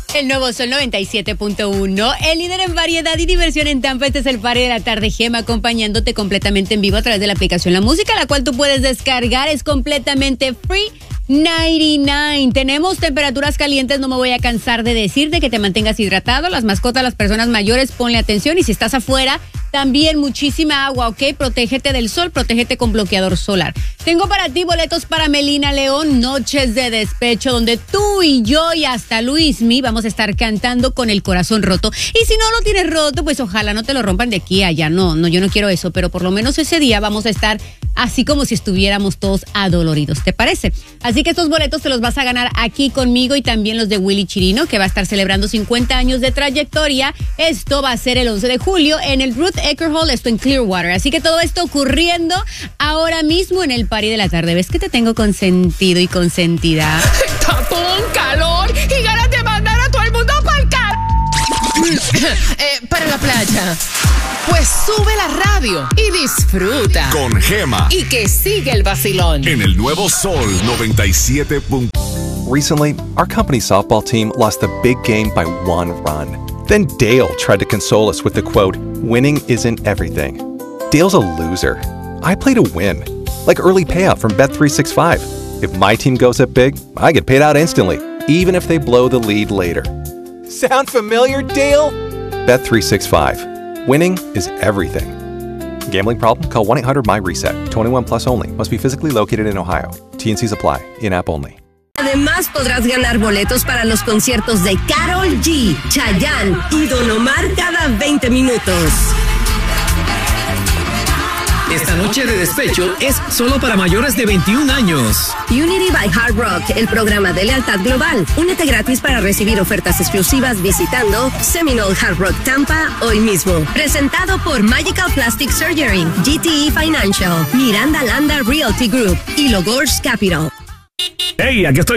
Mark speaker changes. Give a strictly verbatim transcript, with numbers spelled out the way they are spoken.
Speaker 1: El nuevo Sol noventa y siete punto uno, el líder en variedad y diversión en Tampa. Este es el Party de la Tarde, Gema, acompañándote completamente en vivo a través de la aplicación La Música, la cual tú puedes descargar. Es completamente free. noventa y nueve. Tenemos temperaturas calientes, no me voy a cansar de decirte que te mantengas hidratado. Las mascotas, las personas mayores, ponle atención. Y si estás afuera, también muchísima agua, ¿ok? Protégete del sol, protégete con bloqueador solar. Tengo para ti boletos para Melina León, Noches de Despecho, donde tú y yo y hasta Luismi vamos a estar cantando con el corazón roto. Y si no lo tienes roto, pues ojalá no te lo rompan de aquí a allá. No, no, yo no quiero eso, pero por lo menos ese día vamos a estar así como si estuviéramos todos adoloridos, ¿te parece? Así que estos boletos te los vas a ganar aquí conmigo y también los de Willy Chirino, que va a estar celebrando cincuenta años de trayectoria. Esto va a ser el once de julio en el Ruth Ecker Hall, esto en Clearwater. Así que todo esto ocurriendo ahora mismo en el Party de la Tarde. ¿Ves que te tengo consentido y consentida?
Speaker 2: Tapón, calor y ganas de mandar a todo el mundo para el car... eh, para la playa. Pues sube la radio y disfruta.
Speaker 3: Con Gema.
Speaker 2: Y que sigue el vacilón.
Speaker 3: En el nuevo Sol noventa y siete punto uno.
Speaker 4: Recently, our company softball team lost the big game by one run. Then Dale tried to console us with the quote, "Winning isn't everything." Dale's a loser. I play to win. Like early payout from Bet three sixty-five. If my team goes up big, I get paid out instantly, even if they blow the lead later. Sound familiar, Dale? Bet three sixty-five. Winning is everything. Gambling problem? Call one eight hundred M Y reset. twenty-one plus only. Must be physically located in Ohio. T N Cs apply. In-app only.
Speaker 5: Además podrás ganar boletos para los conciertos de Karol G, Chayanne y Don Omar cada veinte minutos.
Speaker 6: Esta noche de despecho es solo para mayores de veintiún años.
Speaker 5: Unity by Hard Rock, el programa de lealtad global. Únete gratis para recibir ofertas exclusivas visitando Seminole Hard Rock Tampa hoy mismo. Presentado por Magical Plastic Surgery, G T E Financial, Miranda Landa Realty Group y Logors Capital.
Speaker 7: Hey, aquí estoy